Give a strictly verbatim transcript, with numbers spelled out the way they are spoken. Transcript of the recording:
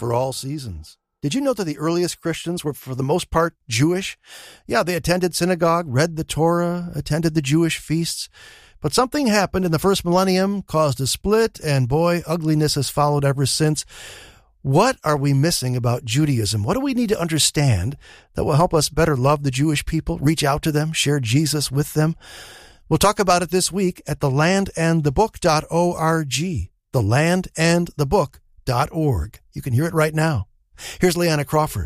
for all seasons. Did you know that the earliest Christians were, for the most part, Jewish? Yeah, they attended synagogue, read the Torah, attended the Jewish feasts. But something happened in the first millennium, caused a split, and boy, ugliness has followed ever since. What are we missing about Judaism? What do we need to understand that will help us better love the Jewish people, reach out to them, share Jesus with them? We'll talk about it this week at the land and the book dot org, the land and the book dot org. You can hear it right now. Here's Leanna Crawford.